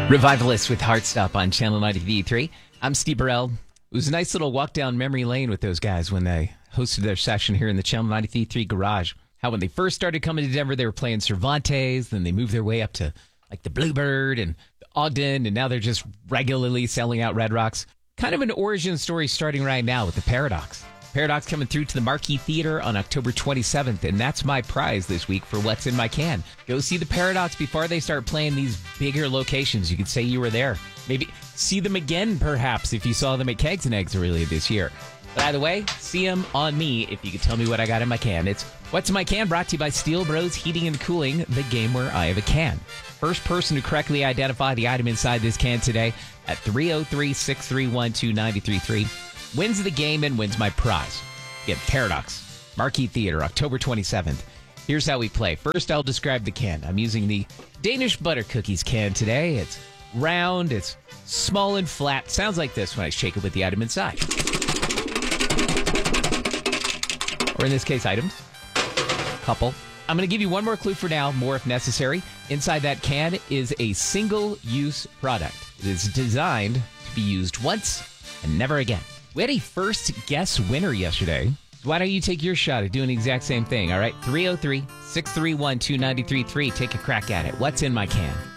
Revivalists with Heartstop on Channel 93.3. I'm Steve Burrell. It was a nice little walk down memory lane with those guys when they hosted their session here in the Channel 93.3 garage. How when they first started coming to Denver, they were playing Cervantes, then they moved their way up to like the Bluebird and the Ogden, and now they're just regularly selling out Red Rocks. Kind of an origin story starting right now with the Paradox. Paradox coming through to the Marquee Theater on October 27th, and that's my prize this week for What's in My Can. Go see the Paradox before they start playing these bigger locations. You could say you were there. Maybe see them again, perhaps, if you saw them at Kegs and Eggs earlier this year. But either way, see them on me if you could tell me what I got in my can. It's What's in My Can, brought to you by Steel Bros Heating and Cooling, the game where I have a can. First person to correctly identify the item inside this can today at 303-631-2933 wins the game and wins my prize. Again, Paradox, Marquee Theater, October 27th. Here's how we play. First, I'll describe the can. I'm using the Danish Butter Cookies can today. It's round, it's small and flat. Sounds like this when I shake it with the item inside. Or in this case, items. Couple. I'm going to give you one more clue for now, more if necessary. Inside that can is a single-use product. It is designed to be used once and never again. We had a first guess winner yesterday. Why don't you take your shot at doing the exact same thing, all right? 303-631-2933. Take a crack at it. What's in my can?